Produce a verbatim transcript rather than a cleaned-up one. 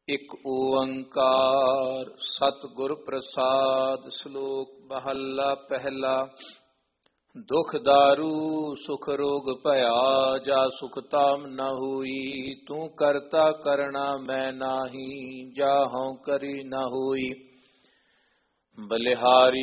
ਇਕ ਓੰਕਾਰ ਸਤਿਗੁਰ ਪ੍ਰਸਾਦ। ਸ਼ਲੋਕ ਮਹੱਲਾ ਪਹਿਲਾ। ਦੁਖ ਦਾਰੂ ਸੁਖ ਰੋਗ ਭਇਆ, ਜਾ ਸੁਖ ਤਾਮ ਨ ਹੋਈ। ਤੂੰ ਕਰਤਾ ਕਰਣਾ ਮੈਂ ਨਾਹੀ, ਜਾ ਹਉ ਕਰੀ ਨ ਹੋਈ। ਬਲਿਹਾਰੀ